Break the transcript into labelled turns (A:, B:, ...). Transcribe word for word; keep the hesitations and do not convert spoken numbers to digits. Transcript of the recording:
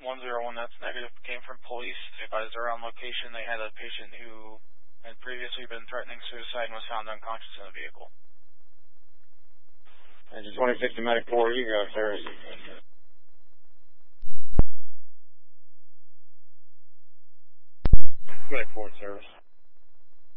A: one zero one, that's negative, came from police. They advised they're on location. They had a patient who had previously been threatening suicide and was found unconscious in a vehicle.
B: Engine twenty-six to Medic four, you go, service. Medic four, service.